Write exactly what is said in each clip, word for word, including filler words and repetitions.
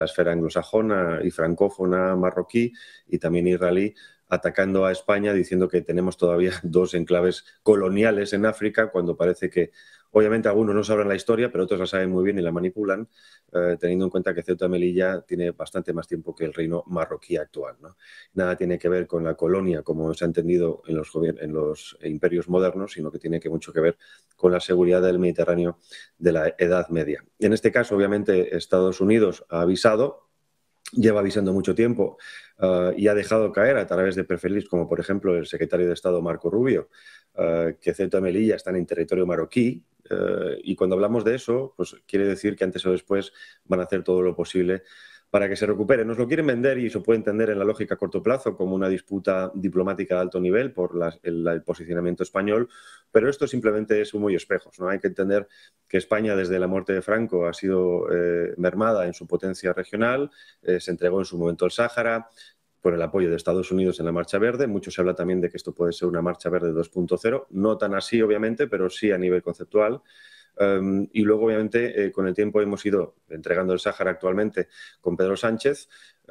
la esfera anglosajona y francófona marroquí y también israelí, atacando a España diciendo que tenemos todavía dos enclaves coloniales en África, cuando parece que, obviamente, algunos no saben la historia, pero otros la saben muy bien y la manipulan, eh, teniendo en cuenta que Ceuta y Melilla tiene bastante más tiempo que el reino marroquí actual, ¿no? Nada tiene que ver con la colonia, como se ha entendido en los, en los imperios modernos, sino que tiene que mucho que ver con la seguridad del Mediterráneo de la Edad Media. En este caso, obviamente, Estados Unidos ha avisado, lleva avisando mucho tiempo uh, y ha dejado caer a través de perfiles como, por ejemplo, el secretario de Estado Marco Rubio, uh, que Ceuta y Melilla están en territorio marroquí. Uh, y cuando hablamos de eso, pues quiere decir que antes o después van a hacer todo lo posible para que se recupere. Nos lo quieren vender, y eso puede entender en la lógica a corto plazo, como una disputa diplomática de alto nivel por la, el, el posicionamiento español, pero esto simplemente es humo y espejos, ¿no? Hay que entender que España, desde la muerte de Franco, ha sido eh, mermada en su potencia regional, eh, se entregó en su momento el Sáhara, por el apoyo de Estados Unidos en la Marcha Verde. Mucho se habla también de que esto puede ser una Marcha Verde dos punto cero, no tan así, obviamente, pero sí a nivel conceptual. Um, y luego, obviamente, eh, con el tiempo hemos ido entregando el Sáhara actualmente con Pedro Sánchez,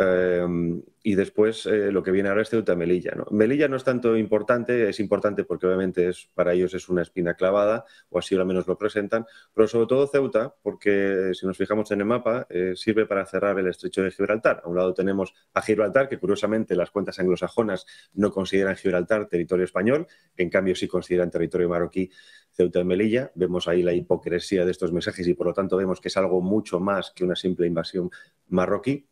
um, y después eh, lo que viene ahora es Ceuta y Melilla, ¿no? Melilla no es tanto importante, es importante porque obviamente es, para ellos es una espina clavada, o así al menos lo presentan, pero sobre todo Ceuta, porque si nos fijamos en el mapa, eh, sirve para cerrar el estrecho de Gibraltar. A un lado tenemos a Gibraltar, que curiosamente las cuentas anglosajonas no consideran Gibraltar territorio español, en cambio sí consideran territorio marroquí Ceuta y Melilla. Vemos ahí la hipocresía de estos mensajes y por lo tanto vemos que es algo mucho más que una simple invasión marroquí.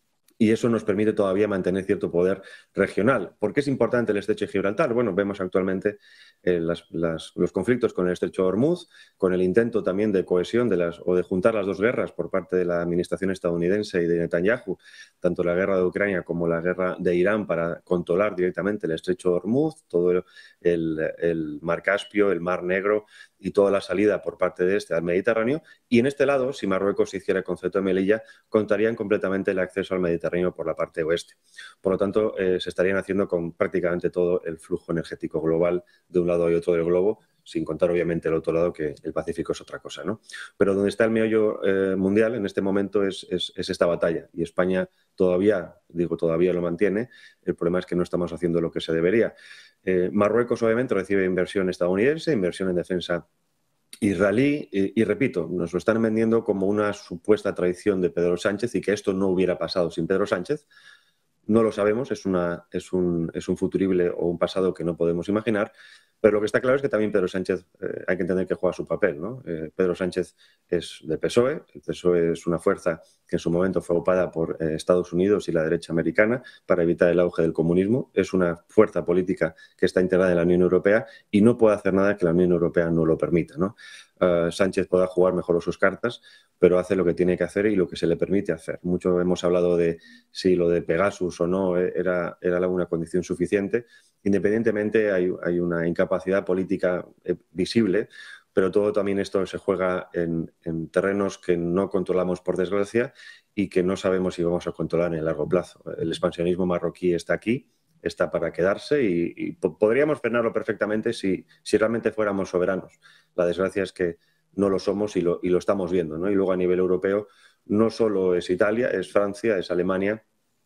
Y eso nos permite todavía mantener cierto poder regional. ¿Por qué es importante el estrecho de Gibraltar? Bueno, vemos actualmente eh, las, las, los conflictos con el estrecho de Hormuz, con el intento también de cohesión de las, o de juntar las dos guerras por parte de la administración estadounidense y de Netanyahu, tanto la guerra de Ucrania como la guerra de Irán, para controlar directamente el estrecho de Hormuz, todo el, el, el mar Caspio, el mar Negro y toda la salida por parte de este al Mediterráneo. Y en este lado, si Marruecos se hiciera con Ceuta y Melilla, contarían completamente el acceso al Mediterráneo por la parte oeste. Por lo tanto, eh, se estarían haciendo con prácticamente todo el flujo energético global de un lado y otro del globo, sin contar obviamente el otro lado, que el Pacífico es otra cosa, ¿no? Pero donde está el meollo eh, mundial en este momento es, es, es esta batalla, y España todavía, digo todavía, lo mantiene. El problema es que no estamos haciendo lo que se debería. Eh, Marruecos obviamente recibe inversión estadounidense, inversión en defensa israelí, y, y repito, nos lo están vendiendo como una supuesta traición de Pedro Sánchez y que esto no hubiera pasado sin Pedro Sánchez. No lo sabemos, es, una, es, un, es un futurible o un pasado que no podemos imaginar, pero lo que está claro es que también Pedro Sánchez, eh, hay que entender que juega su papel, ¿no? Eh, Pedro Sánchez es de P S O E, el P S O E es una fuerza que en su momento fue ocupada por eh, Estados Unidos y la derecha americana para evitar el auge del comunismo. Es una fuerza política que está integrada en la Unión Europea y no puede hacer nada que la Unión Europea no lo permita, ¿no? Uh, Sánchez pueda jugar mejor sus cartas, pero hace lo que tiene que hacer y lo que se le permite hacer. Mucho hemos hablado de si lo de Pegasus o no era, era una condición suficiente. Independientemente, hay, hay una incapacidad política eh, visible, pero todo también esto se juega en, en terrenos que no controlamos, por desgracia, y que no sabemos si vamos a controlar en el largo plazo. El expansionismo marroquí está aquí, está para quedarse, y, y podríamos frenarlo perfectamente si, si realmente fuéramos soberanos. La desgracia es que no lo somos y lo, y lo estamos viendo, ¿no? Y luego a nivel europeo no solo es Italia, es Francia, es Alemania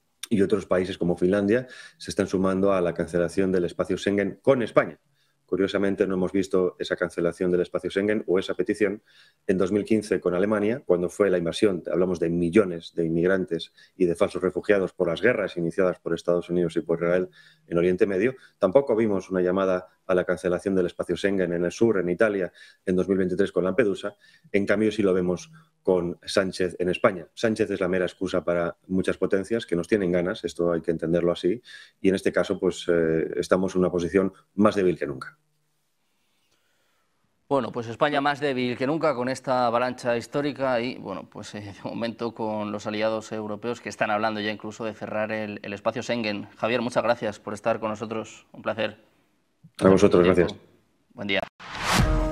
y otros países como Finlandia se están sumando a la cancelación del espacio Schengen con España. Curiosamente, no hemos visto esa cancelación del espacio Schengen o esa petición en dos mil quince con Alemania, cuando fue la invasión. Hablamos de millones de inmigrantes y de falsos refugiados por las guerras iniciadas por Estados Unidos y por Israel en Oriente Medio. Tampoco vimos una llamada a la cancelación del espacio Schengen en el sur, en Italia, en dos mil veintitrés con Lampedusa. En cambio, sí lo vemos con Sánchez en España. Sánchez es la mera excusa para muchas potencias que nos tienen ganas, esto hay que entenderlo así, y en este caso pues eh, estamos en una posición más débil que nunca. Bueno, pues España más débil que nunca con esta avalancha histórica y, bueno, pues eh, de momento con los aliados europeos que están hablando ya incluso de cerrar el, el espacio Schengen. Javier, muchas gracias por estar con nosotros. Un placer. A vosotros, gracias. Buen día.